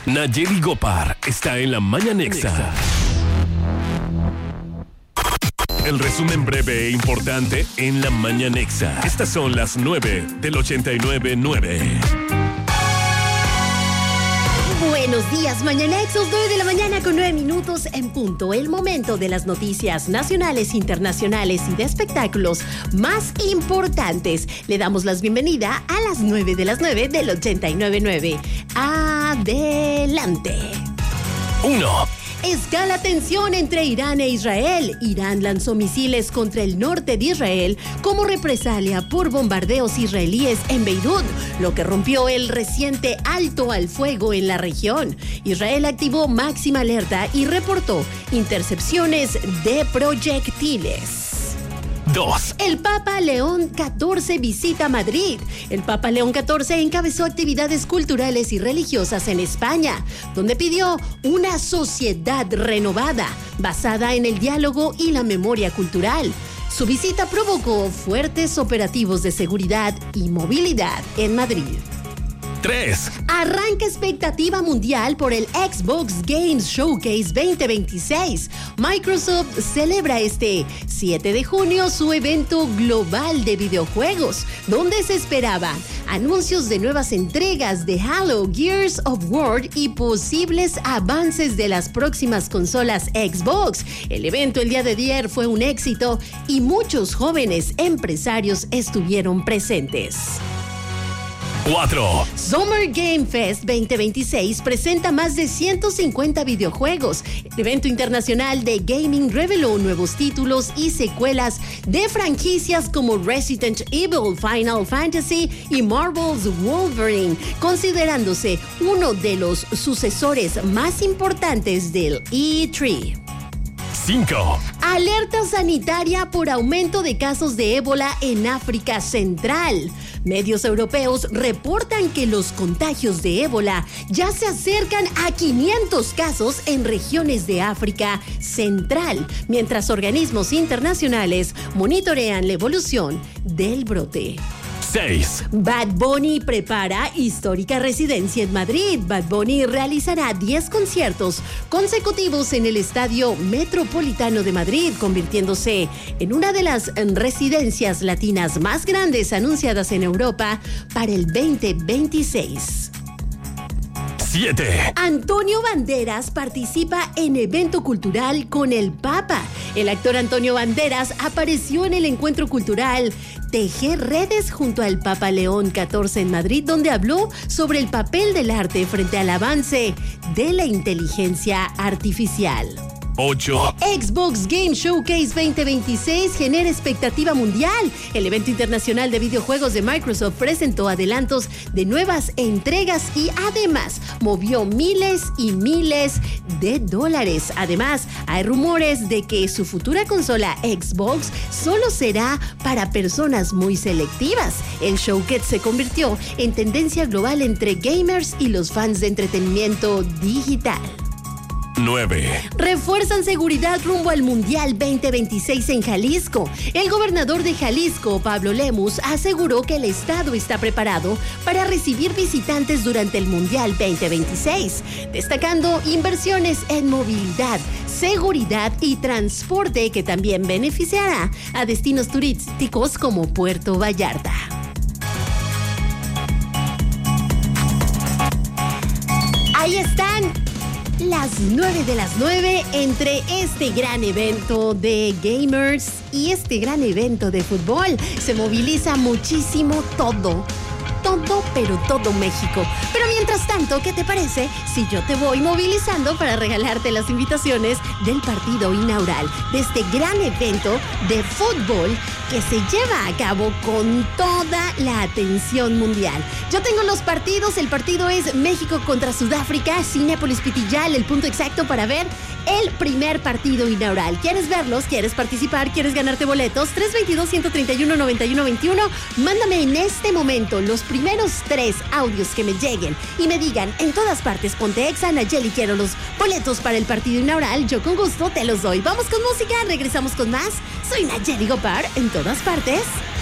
Nayeli Gopar está en la Mañanexa. El resumen breve e importante en la Mañanexa. Estas son las 9 del 89.9. Buenos días, Mañanexos, 9 de la mañana con 9 minutos en punto. El momento de las noticias nacionales, internacionales y de espectáculos más importantes. Le damos la bienvenida a las 9 de las 9 del 89.9. Adelante. 1. Escala tensión entre Irán e Israel. Irán lanzó misiles contra el norte de Israel como represalia por bombardeos israelíes en Beirut, lo que rompió el reciente alto al fuego en la región. Israel activó máxima alerta y reportó intercepciones de proyectiles. 2. El Papa León XIV visita Madrid. El Papa León XIV encabezó actividades culturales y religiosas en España, donde pidió una sociedad renovada, basada en el diálogo y la memoria cultural. Su visita provocó fuertes operativos de seguridad y movilidad en Madrid. 3. Arranca expectativa mundial por el Xbox Games Showcase 2026. Microsoft celebra este 7 de junio su evento global de videojuegos, donde se esperaban anuncios de nuevas entregas de Halo, Gears of War y posibles avances de las próximas consolas Xbox. El evento el día de ayer fue un éxito y muchos jóvenes empresarios estuvieron presentes. 4. Summer Game Fest 2026 presenta más de 150 videojuegos. El evento internacional de gaming reveló nuevos títulos y secuelas de franquicias como Resident Evil, Final Fantasy y Marvel's Wolverine, considerándose uno de los sucesores más importantes del E3. 5. Alerta sanitaria por aumento de casos de ébola en África Central. Medios europeos reportan que los contagios de ébola ya se acercan a 500 casos en regiones de África Central, mientras organismos internacionales monitorean la evolución del brote. 6. Bad Bunny prepara histórica residencia en Madrid. Bad Bunny realizará 10 conciertos consecutivos en el Estadio Metropolitano de Madrid, convirtiéndose en una de las residencias latinas más grandes anunciadas en Europa para el 2026. 7. Antonio Banderas participa en evento cultural con el Papa. El actor Antonio Banderas apareció en el encuentro cultural Tejer Redes junto al Papa León XIV en Madrid, donde habló sobre el papel del arte frente al avance de la inteligencia artificial. 8. Xbox Game Showcase 2026 genera expectativa mundial. El evento internacional de videojuegos de Microsoft presentó adelantos de nuevas entregas y además movió miles y miles de dólares. Además, hay rumores de que su futura consola Xbox solo será para personas muy selectivas. El showcase se convirtió en tendencia global entre gamers y los fans de entretenimiento digital. 9. Refuerzan seguridad rumbo al Mundial 2026 en Jalisco. El gobernador de Jalisco, Pablo Lemus, aseguró que el estado está preparado para recibir visitantes durante el Mundial 2026, destacando inversiones en movilidad, seguridad y transporte que también beneficiará a destinos turísticos como Puerto Vallarta. Ahí están las 9 de las 9 entre este gran evento de gamers y este gran evento de fútbol. Se moviliza muchísimo todo, pero todo México. Pero mientras tanto, ¿qué te parece si yo te voy movilizando para regalarte las invitaciones del partido inaugural de este gran evento de fútbol que se lleva a cabo con toda la atención mundial? Yo tengo los partidos. El partido es México contra Sudáfrica, Cinépolis Pitillal, el punto exacto para ver el primer partido inaugural. ¿Quieres verlos? ¿Quieres participar? ¿Quieres ganarte boletos? 322-131-9121. Mándame en este momento los primeros 3 audios que me lleguen y me digan en todas partes: ponte Exa, Nayeli, quiero los boletos para el partido inaugural. Yo con gusto te los doy. Vamos con música, regresamos con más. Soy Nayeli Gopar, en todas partes.